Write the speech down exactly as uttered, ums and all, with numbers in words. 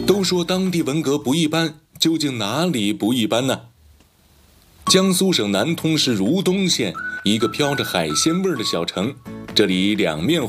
都说当地文革不一般，究竟哪里不一般呢？江苏省南通市如东县，一个飘着海鲜味的小城，这里两面